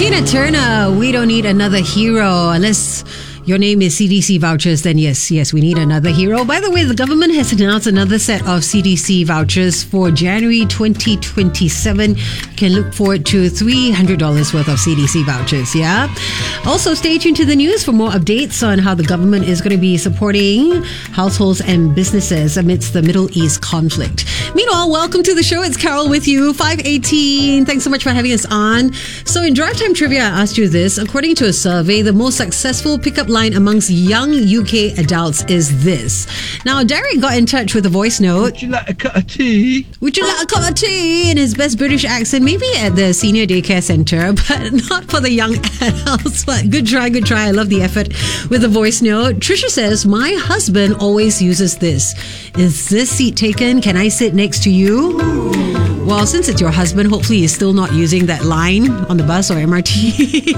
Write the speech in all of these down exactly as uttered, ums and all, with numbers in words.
Tina Turner, we don't need another hero unless your name is C D C vouchers, then yes, yes, we need another hero. By the way, the government has announced another set of C D C vouchers for January twenty twenty-seven. You can look forward to three hundred dollars worth of C D C vouchers, yeah? Also, stay tuned to the news for more updates on how the government is going to be supporting households and businesses amidst the Middle East conflict. Meanwhile, welcome to the show. It's Carol with you, five eighteen. Thanks so much for having us on. So in Drive Time Trivia, I asked you this. According to a survey, the most successful pickup line amongst young U K adults is this. Now, Derek got in touch with a voice note. Would you like a cup of tea? Would you like a cup of tea? In his best British accent, maybe at the senior daycare centre, but not for the young adults. But good try, good try. I love the effort with the voice note. Trisha says, my husband always uses this. Is this seat taken? Can I sit next to you? Well, since it's your husband, hopefully he's still not using that line on the bus or M R T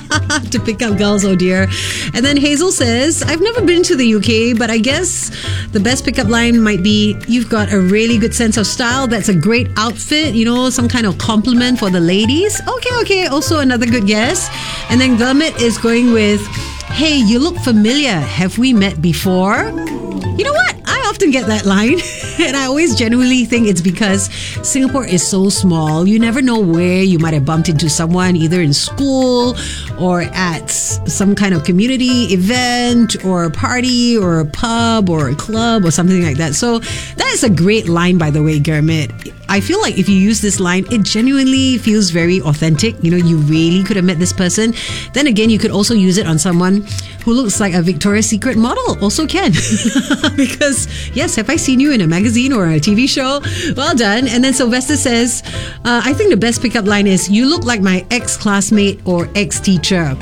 to pick up girls, oh dear. And then Hazel says, I've never been to the U K, but I guess the best pickup line might be, you've got a really good sense of style. That's a great outfit, you know, some kind of compliment for the ladies. Okay, okay, also another good guess. And then Gurmit is going with, hey, you look familiar. Have we met before? You know what? I often get that line and I always genuinely think it's because Singapore is so small. You never know where you might have bumped into someone, either in school or at some kind of community event or a party or a pub or a club or something like that. So that is a great line, by the way, Gurmit. I feel like if you use this line, it genuinely feels very authentic. You know, you really could have met this person. Then again, you could also use it on someone who looks like a Victoria's Secret model. Also can. Because, yes, have I seen you in a magazine or a T V show? Well done. And then Sylvester says, uh, I think the best pickup line is, you look like my ex-classmate or ex-teacher.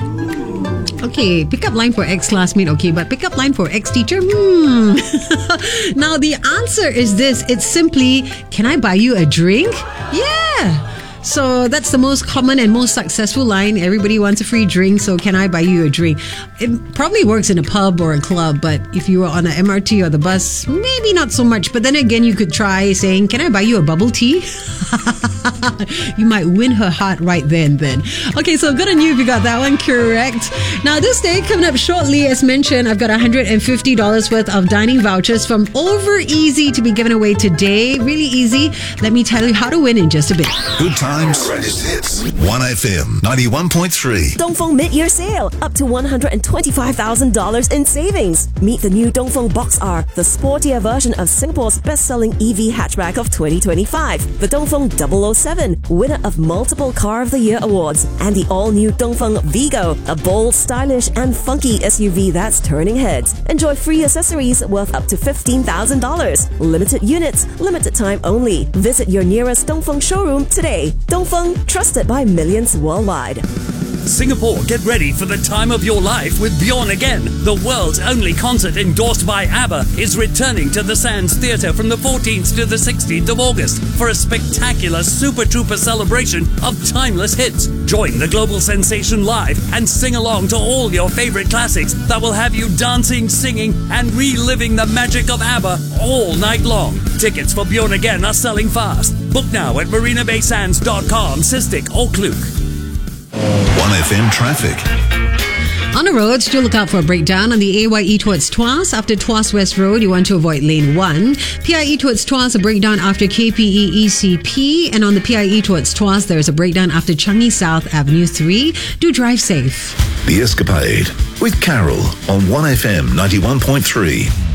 Okay, pickup line for ex-classmate, okay, but pickup line for ex-teacher? Hmm. Now, the answer is this. It's simply, can I buy you a drink? Yeah. So that's the most common and most successful line. Everybody wants a free drink, so can I buy you a drink? It probably works in a pub or a club, but if you were on an M R T or the bus, maybe not so much. But then again, you could try saying, can I buy you a bubble tea? You might win her heart right then then. Okay, so good on you if you got that one correct. Now this day, coming up shortly, as mentioned, I've got one hundred fifty dollars worth of dining vouchers from Over Easy to be given away today. Really easy. Let me tell you how to win in just a bit. Good times. Greatest hits. one F M ninety-one point three. Dongfeng mid-year sale. Up to one hundred twenty-five thousand dollars in savings. Meet the new Dongfeng Box R, the sportier version of Singapore's best-selling E V hatchback of twenty twenty-five. The Dongfeng double oh seven, winner of multiple Car of the Year awards. And the all-new Dongfeng Vigo, a bold, stylish and funky S U V that's turning heads. Enjoy free accessories worth up to fifteen thousand dollars. Limited units, limited time only. Visit your nearest Dongfeng showroom today. Dongfeng, trusted by millions worldwide. Singapore, get ready for the time of your life with Bjorn Again. The world's only concert endorsed by ABBA is returning to the Sands Theatre from the fourteenth to the sixteenth of August for a spectacular Super Trooper celebration of timeless hits. Join the global sensation live and sing along to all your favorite classics that will have you dancing, singing and reliving the magic of ABBA all night long. Tickets for Bjorn Again are selling fast. Book now at marina bay sands dot com, Cystic or Klook. one F M traffic. On the roads, do look out for a breakdown on the A Y E towards Tuas. After Tuas West Road, you want to avoid lane one. P I E towards Tuas, a breakdown after K P E E C P. And on the P I E towards Tuas, there is a breakdown after Changi South Avenue three. Do drive safe. The Escapade with Carol on one F M ninety-one point three.